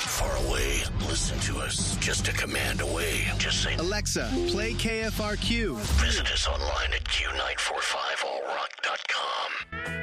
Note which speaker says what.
Speaker 1: Far away, listen to us. Just a command away. Just say,
Speaker 2: Alexa, play KFRQ.
Speaker 1: Visit us online at Q945allrock.com.